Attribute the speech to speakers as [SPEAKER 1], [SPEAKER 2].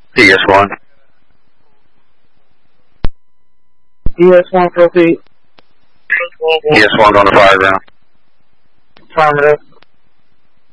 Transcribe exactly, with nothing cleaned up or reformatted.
[SPEAKER 1] E S one.
[SPEAKER 2] E S one, proceed.
[SPEAKER 1] E S one on the fire ground.
[SPEAKER 2] Affirmative.